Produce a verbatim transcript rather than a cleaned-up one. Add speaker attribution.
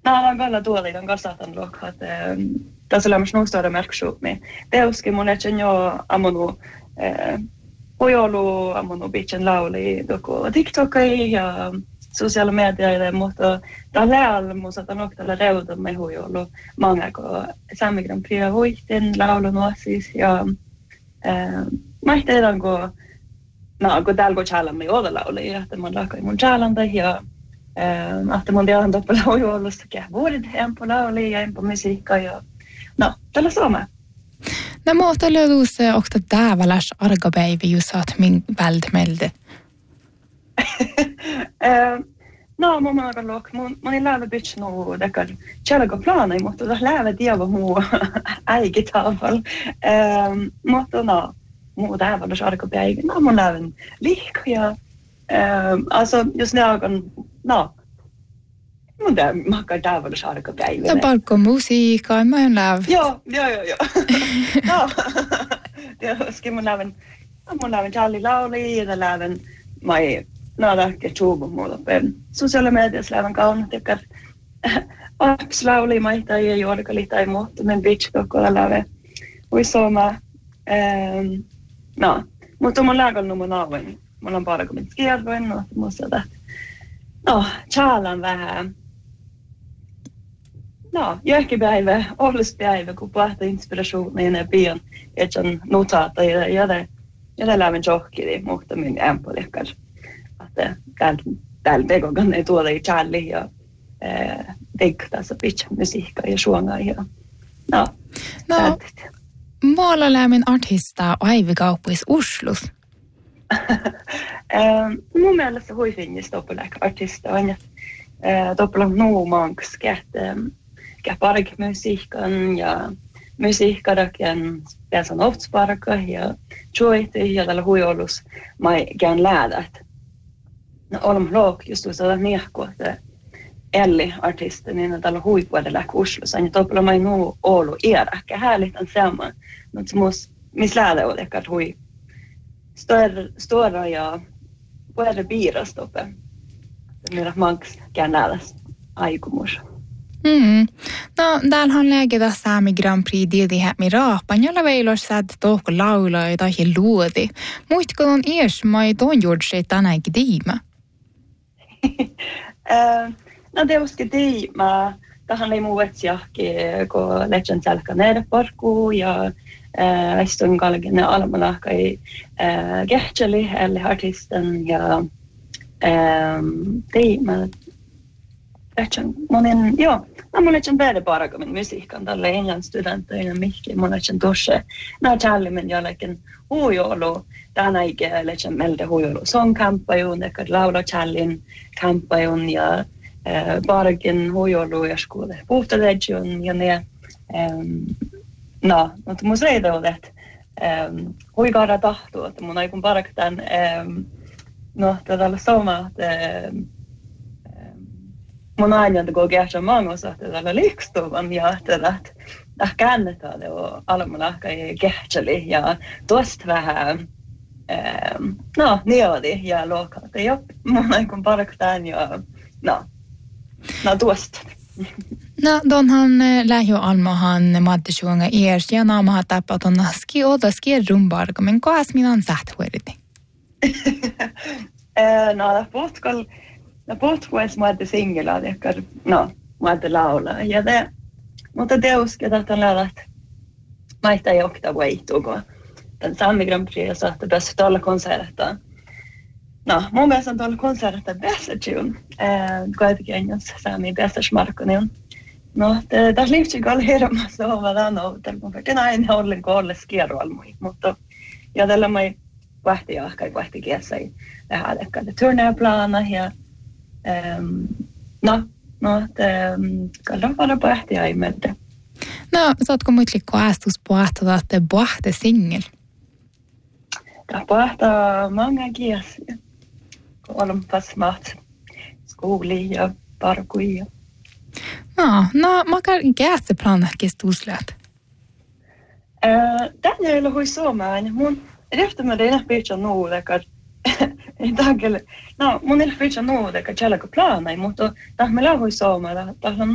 Speaker 1: nämä on kyllä tuoli, on kasatan luokhat. Tässä on myös nuustora merksuumi. Teuskin mun etsin jo ammonu pojolu, ammonu bitchen lauli, joku TikTokai ja sosiaali mediaille, mutta tällä musta on också tällä reutumme huijolu många kun Sami Grand Prix huihtin laulun siis ja mahtaidan kun no kun täällä kun challenge olla lauli ja että mun lakai mun challenge ja että mun tiedän toppala huijolusta kää vuodet en på lauli ja en på musiikka ja no tällä Suomea.
Speaker 2: No mutta löytyy se också täväläs argapäivi just att min väldmelde.
Speaker 1: No, mun on aika luok. Mun on lävä bitch no dekar chelgo plana, mutta det lävä dieva mu äigi taval. Ehm, mutta no, mu tävällä sarko päivä. No, mun lävän liikkuja. Ehm, alltså just nu on no. Mun där makar tävällä sarko päivä.
Speaker 2: Det palko musiikka, mä en lävä.
Speaker 1: Joo, joo, joo, joo. No. Det ska mun lävän. Mun lävän Charlie lauli ja lävän mai no lähke tuubu muuta pen sosiaali mediassa lävän kaunat ja apps lauli maita ja juorikali tai muuta men bitch kokkola läve ui soma ehm no mutta mun lägol nummer naven mun on bara kommit skriven och måste det no chalan vähän no jäkkipäivä olluspäivä kun pahta inspirationen ja pian etsan notata ja ja det ja det läven johkiri mutta min ämpolekar että täällä täällä tekokan ei tuoda i Charlie ja eh tekstassa pitch musiikka ja suonga ja no
Speaker 2: no maalalämmin artista Aivikaupuis Oslos.
Speaker 1: Eh mun mielestä hui finnis toppelek artista on eh toppelek no manks ket ket park musiikan ja musiikkaraken tässä on oftsparka ja joiti ja tällä hui Oslus mai gärna lädat. No olemme look just tuossa niehko, että Elli artistin niin tällä huippuudella Oslossa, niin topella mai nu Oulu iäräkkä härligt samma, mutta mus mis läde och det att hui stor stora ja både biras toppe. Mira manks gärnalas aikomus.
Speaker 2: Mm. No, täällä on lägetä Sami Grand Prix diedi hämmi raapan, jolla veilos säd tohko laulaa ja tahi luodi. Muitko on ees mai ton juurse tänäkin diima?
Speaker 1: Uh, no det var skidi ma tähän ei muu etsiäkin kun legend selkä nederparku ja västön kalgen almanahkai gehteli eller artisten ja ehm diima legend monen joo no mun legend bäde bara kom musiikan tälle englannin studenteina mikki mun legend tosse na Charlie men jälkeen huijolu tänä ikä legend melde huijolu songkampanjon ja laula Charlien kampanjon ja bargen huijolu ja skole puhta legion ja ne ehm no mutta mun reida on että ehm huigara tahto että mun aikun paraktan ehm no tällä soma ehm mun aina että kun käydään mangossa tällä liikstuvan ja tällä että käännetään det och almanahka i gehteli ja tosta vähän ehm no niodi ja lokaat ja mun aikun paraktan ja no no tosta
Speaker 2: no donhan lähjo almahan maddisuanga eers ja naamaha tappat on naski odaski rumbarga men koas minan sähthueriti
Speaker 1: eh no potkal no potkues madde singela dekar no madde laula ja det mutta teusket att han lärde att maita ei okta wait och den Sami Grand Prix så att det bästa alla konserter no mun mielestä on tuolla konserter bästa tune eh kuitenkin Sami bästa smarkkonen no det där livs ju all hermassa och vad annat där på för näin ollen kolle skierolmui mutta ja tällä mai vahti ja kai vahti kiesai det här det kan turnerplana ja ehm no no det kallar bara på att jag med det.
Speaker 2: No, saatko muitli koastus pohtaa että pohte singel?
Speaker 1: Det pohtaa många kies. Olemme pasmat skoli ja parkui.
Speaker 2: No, no makar gäste planer kestuslat.
Speaker 1: Eh, Daniel hui somaan mun efter med det näppiä nu dekar. Dagel. No, mun näppiä nu dekar chalaka plana, mutta tahmela hui somaan, tahlan